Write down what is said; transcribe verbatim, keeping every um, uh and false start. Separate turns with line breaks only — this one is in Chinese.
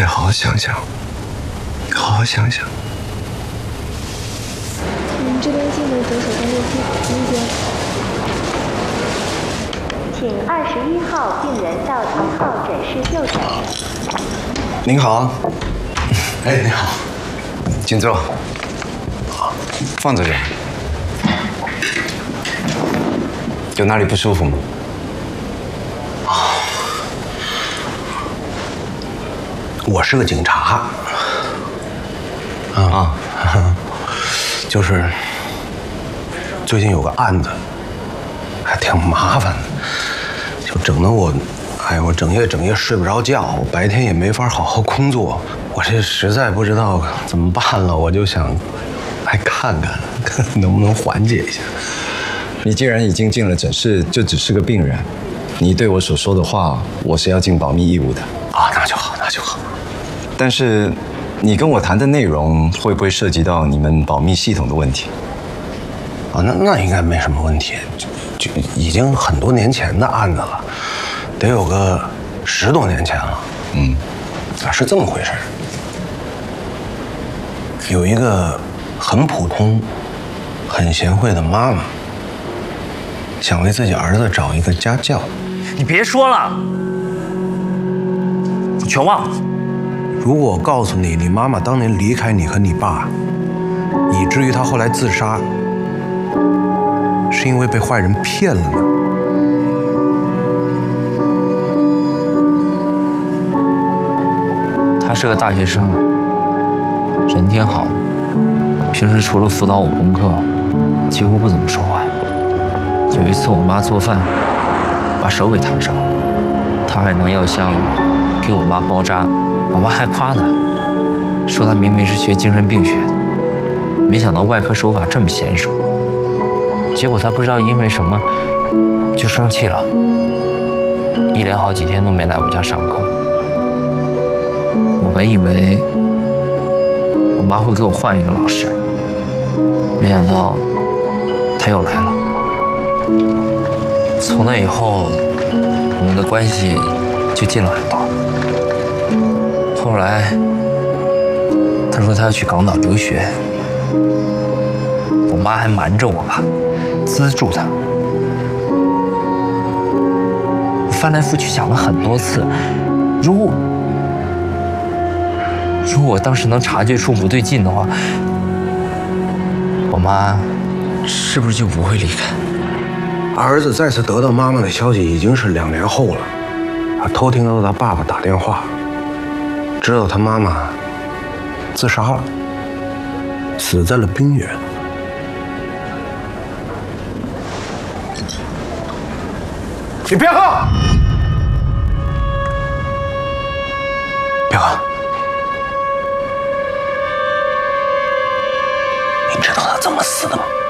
得好好想想，好好想想。
我们这边进的左手边右边一边。
请二十一号病人到一号诊室就诊。
您好。哎，你好，
请坐。好，放这里。有哪里不舒服吗？
啊，我是个警察。啊，就是最近有个案子，还挺麻烦的，就整得我，哎，我整夜整夜睡不着觉，白天也没法好好工作。我这实在不知道怎么办了，我就想来看看，看能不能缓解一下。
你既然已经进了诊室，就只是个病人，你对我所说的话，我是要尽保密义务的。
啊，那就好，那就好。
但是，你跟我谈的内容会不会涉及到你们保密系统的问题？
啊，那那应该没什么问题，就就已经很多年前的案子了，得有个十多年前了。
嗯，
啊，是这么回事。有一个很普通、很贤惠的妈妈，想为自己儿子找一个家教。
你别说了，我全忘了。
如果我告诉你，你妈妈当年离开你和你爸，以至于她后来自杀，是因为被坏人骗了呢？
他是个大学生，人挺好，平时除了辅导我功课，几乎不怎么说话。有一次我妈做饭，把手给烫伤了，他还拿药箱给我妈包扎，我妈还夸他，说他明明是学精神病学的，没想到外科手法这么娴熟。结果他不知道因为什么就生气了，一连好几天都没来我家上课。我本以为我妈会给我换一个老师，没想到她又来了。从那以后，我们的关系就近了很多。后来，她说她要去港岛留学，我妈还瞒着我爸，资助她。我翻来覆去想了很多次，如果如果我当时能察觉出不对劲的话，我妈是不是就不会离开？
儿子再次得到妈妈的消息已经是两年后了，他偷听到他爸爸打电话，知道他妈妈自杀了，死在了冰原。你别喝！别喝！你知道他怎么死的吗？